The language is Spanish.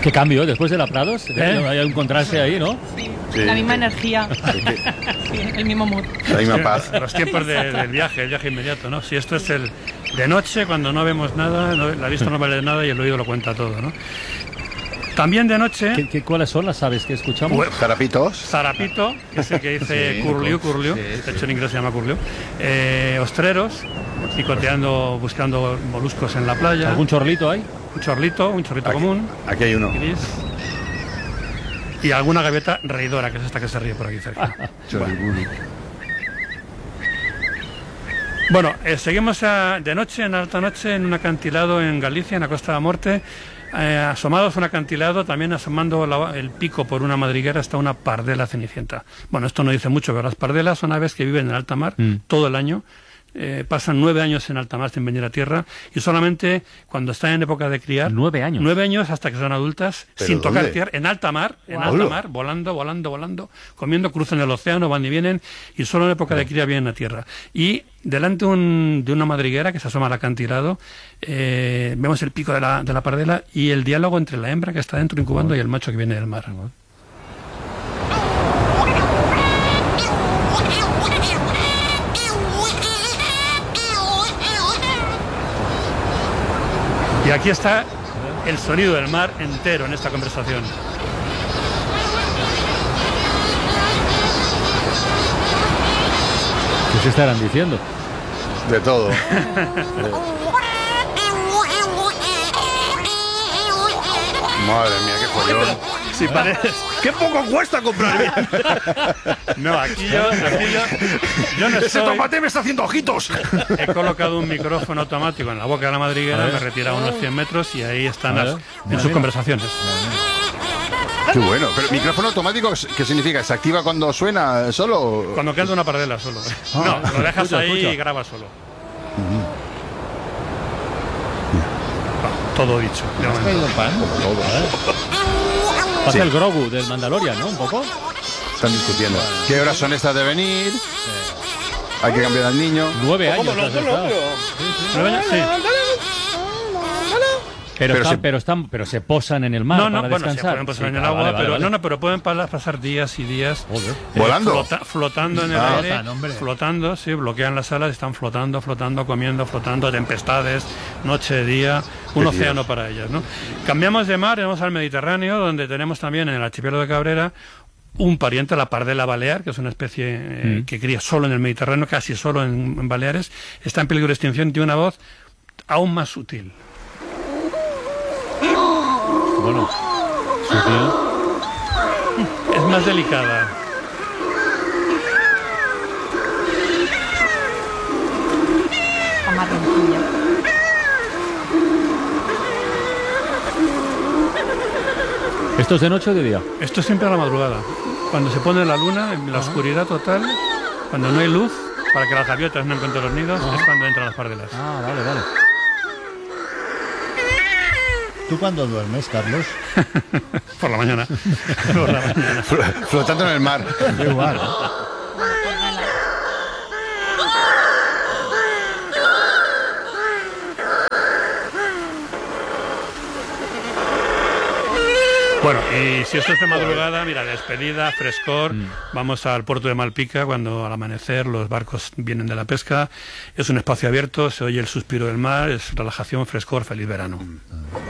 Qué cambio, después de la Prados, hay un contraste ahí, ¿no? Sí, la misma energía, sí, el mismo mood. La misma paz. Los tiempos del viaje, el viaje inmediato, ¿no? Si esto es el de noche, cuando no vemos nada, la vista no vale nada y el oído lo cuenta todo, ¿no? También de noche... ¿Cuáles son las aves que escuchamos? Zarapitos. Zarapito, que es el que dice curliu, de hecho en inglés se llama curliu. Ostreros, picoteando, buscando moluscos en la playa. ¿Algún chorlito hay? Un chorlito común. Aquí hay uno. Gris. Y alguna gaviota reidora, que es esta que se ríe por aquí cerca. Bueno, seguimos de noche, en alta noche, en un acantilado en Galicia, en la Costa de la Morte. Asomados a un acantilado, también asomando el pico por una madriguera, está una pardela cenicienta. Bueno, esto no dice mucho, pero las pardelas son aves que viven en alta mar todo el año. Pasan 9 años en alta mar sin venir a tierra y solamente cuando están en época de criar 9 años 9 años hasta que son adultas sin tocar tierra, en alta mar, volando, comiendo, cruzan el océano, van y vienen y solo en época de cría vienen a tierra. Y delante de una madriguera que se asoma al acantilado, vemos el pico de la pardela y el diálogo entre la hembra que está dentro incubando y el macho que viene del mar. Y aquí está el sonido del mar entero en esta conversación. ¿Qué se estarán diciendo? De todo. Madre mía, qué follón. Si pareces... ¡Qué poco cuesta comprar! No, aquí yo no ¡Ese estoy... tomate me está haciendo ojitos! He colocado un micrófono automático en la boca de la madriguera, me he retirado unos 100 metros y ahí están en sus conversaciones. Qué bueno. Pero micrófono automático, ¿qué significa? ¿Se activa cuando suena solo? Cuando canta una pardela solo. No, lo dejas ahí y graba solo. Todo dicho. ¿Has caído pan? Como todo, Pasa el Grogu del Mandalorian, ¿no? Un poco. Están discutiendo. ¿Qué horas son estas de venir? Hay que cambiar al niño. 9 años. Pero se posan en el mar para descansar. Se pueden posar en el agua, pero pueden pasar días y días volando, flotando en el aire, flotando, sí, bloquean las alas, están flotando, comiendo, tempestades, noche, día, un océano para ellas, ¿no? Cambiamos de mar, vamos al Mediterráneo, donde tenemos también en el archipiélago de Cabrera un pariente, la pardela balear, que es una especie que cría solo en el Mediterráneo, casi solo en Baleares, está en peligro de extinción y tiene una voz aún más sutil. Bueno, sutil. Es más delicada. Amarroncilla. ¿Esto es de noche o de día? Esto es siempre a la madrugada. Cuando se pone la luna, en la oscuridad total, cuando no hay luz, para que las gaviotas no encuentren los nidos, es cuando entran las pardelas. Vale. ¿Tú cuándo duermes, Carlos? Por la mañana. Flotando en el mar. Igual. Bueno, y si esto es de madrugada, mira, despedida, frescor, vamos al puerto de Malpica cuando al amanecer los barcos vienen de la pesca, es un espacio abierto, se oye el suspiro del mar, es relajación, frescor, feliz verano.